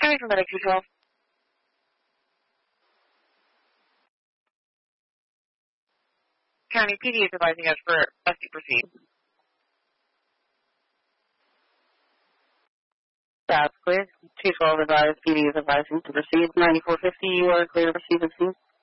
County for Medic 212. County PD is advising us for us to proceed. That's clear. 212 advised. PD is advising to proceed. 9450, you are clear to proceed and see.